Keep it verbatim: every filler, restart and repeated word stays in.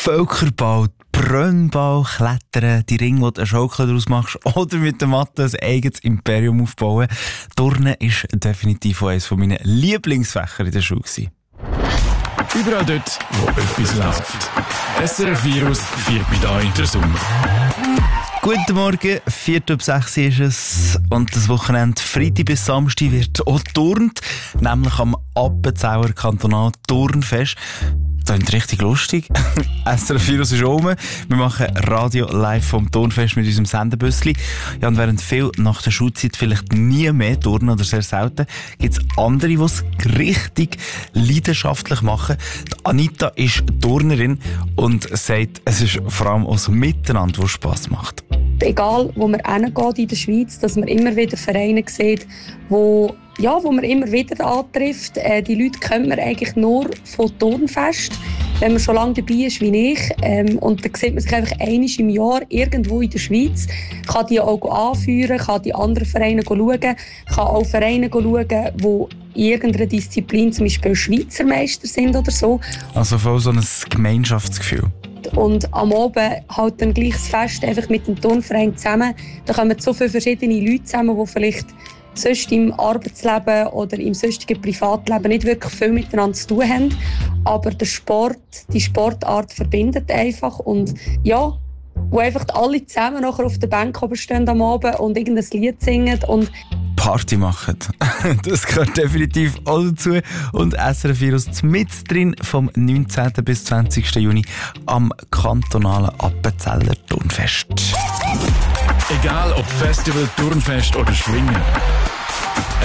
Völkerball, Brennball, Klettern, die Ringe, die du eine Schaukel daraus machst, oder mit der Matte ein eigenes Imperium aufbauen. Turnen ist definitiv eines meiner Lieblingsfächer in der Schule gewesen. Überall dort, wo etwas läuft. S R F Virus feiert mit euch den Sommer. Guten Morgen, vier ab sechs ist es und das Wochenende Freitag bis Samstag wird auch turnt, nämlich am Appenzauer Kantonal Turnfest. Das ist richtig lustig. S R F Virus ist oben. Wir machen Radio live vom Turnfest mit unserem Sendebüssli. Ja, und während viel nach der Schulzeit vielleicht nie mehr turnen oder sehr selten, gibt es andere, die es richtig leidenschaftlich machen. Die Anita ist Turnerin und sagt, es ist vor allem auch das Miteinander, das Spass macht. Egal, wo man hingeht in der Schweiz, dass man immer wieder Vereine sieht, wo, ja, wo man immer wieder antrifft. Äh, die Leute kennt man eigentlich nur von Turnfest, wenn man schon lange dabei ist wie ich. Ähm, und dann sieht man sich einfach einmal im Jahr irgendwo in der Schweiz, kann die auch anführen, kann die anderen Vereine schauen, kann auch Vereine schauen, die in irgendeiner Disziplin zum Beispiel Schweizer Meister sind oder so. Also voll so ein Gemeinschaftsgefühl. Und am Abend halt dann gleich das Fest einfach mit dem Turnverein zusammen. Da kommen so viele verschiedene Leute zusammen, die vielleicht sonst im Arbeitsleben oder im sonstigen Privatleben nicht wirklich viel miteinander zu tun haben. Aber der Sport, die Sportart verbindet einfach. Und ja, wo einfach alle zusammen nachher auf der Bank oben stehen am Abend und irgendein Lied singen und Party machen. Das gehört definitiv auch dazu. Und S R F Virus mit drin vom neunzehnten bis zwanzigsten Juni am kantonalen Appenzeller Turnfest. Egal ob Festival, Turnfest oder Schwingen.